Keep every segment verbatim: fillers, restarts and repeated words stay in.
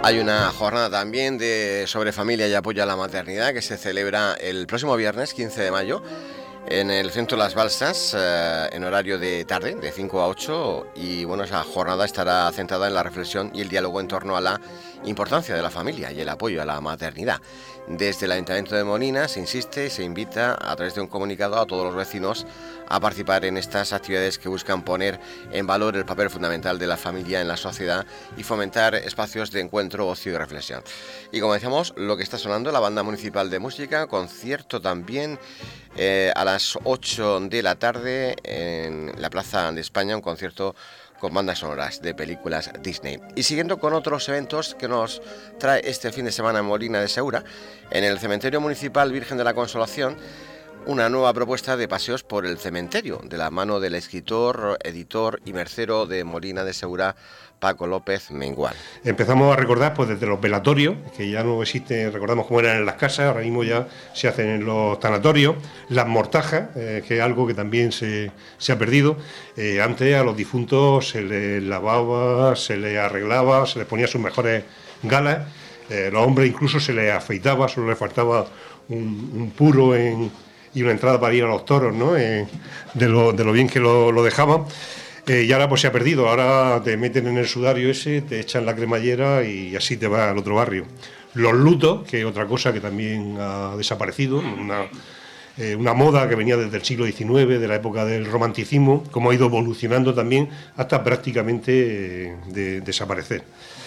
Hay una jornada también de sobre familia y apoyo a la maternidad que se celebra el próximo viernes quince de mayo en el Centro Las Balsas, eh, en horario de tarde, de cinco a ocho, y bueno, esa jornada estará centrada en la reflexión y el diálogo en torno a la importancia de la familia y el apoyo a la maternidad. Desde el Ayuntamiento de Molina se insiste y se invita a través de un comunicado a todos los vecinos a participar en estas actividades que buscan poner en valor el papel fundamental de la familia en la sociedad y fomentar espacios de encuentro, ocio y reflexión. Y como decíamos, lo que está sonando, la Banda Municipal de Música, concierto también eh, a las ocho de la tarde en la Plaza de España, un concierto con bandas sonoras de películas Disney. Y siguiendo con otros eventos que nos trae este fin de semana en Molina de Segura, en el Cementerio Municipal Virgen de la Consolación, una nueva propuesta de paseos por el cementerio, de la mano del escritor, editor y mercero de Molina de Segura, Paco López Mengual. Empezamos a recordar pues desde los velatorios, que ya no existen, recordamos cómo eran en las casas, ahora mismo ya se hacen en los tanatorios, las mortajas, eh, que es algo que también se, se ha perdido. Eh, antes a los difuntos se les lavaba, se les arreglaba, se les ponía sus mejores galas, eh, los hombres incluso se les afeitaba, solo les faltaba un, un puro en, y una entrada para ir a los toros, ¿no? Eh, de, lo, de lo bien que lo, lo dejaban. Eh, y ahora pues se ha perdido, ahora te meten en el sudario ese, te echan la cremallera y así te vas al otro barrio. Los lutos, que es otra cosa que también ha desaparecido, una, eh, una moda que venía desde el siglo diecinueve, de la época del romanticismo, como ha ido evolucionando también hasta prácticamente eh, de, desaparecer.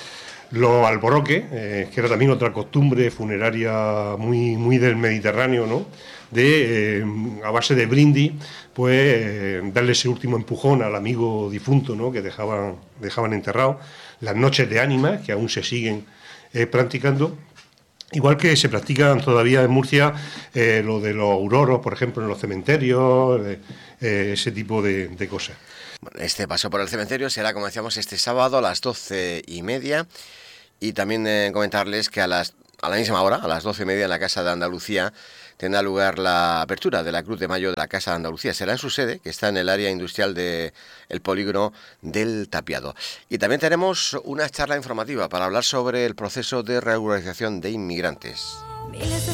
Los alboroques, eh, que era también otra costumbre funeraria muy, muy del Mediterráneo, ¿no? De, eh, a base de brindis, pues eh, darle ese último empujón al amigo difunto, ¿no? Que dejaban, dejaban enterrado. Las noches de ánimas, que aún se siguen eh, practicando. Igual que se practican todavía en Murcia eh, lo de los auroros, por ejemplo, en los cementerios, eh, eh, ese tipo de, de cosas. Este paso por el cementerio será, como decíamos, este sábado a las doce y media. Y también eh, comentarles que a, las, a la misma hora, a las doce y media, en la Casa de Andalucía, tendrá lugar la apertura de la Cruz de Mayo de la Casa de Andalucía. Será en su sede, que está en el área industrial del polígono del Tapiado. Y también tenemos una charla informativa para hablar sobre el proceso de regularización de inmigrantes.